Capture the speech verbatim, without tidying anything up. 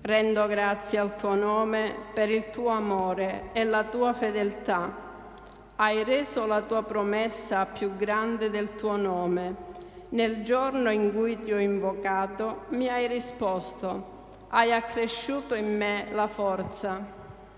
Rendo grazie al tuo nome per il tuo amore e la tua fedeltà. Hai reso la tua promessa più grande del tuo nome. Nel giorno in cui ti ho invocato, mi hai risposto. Hai accresciuto in me la forza.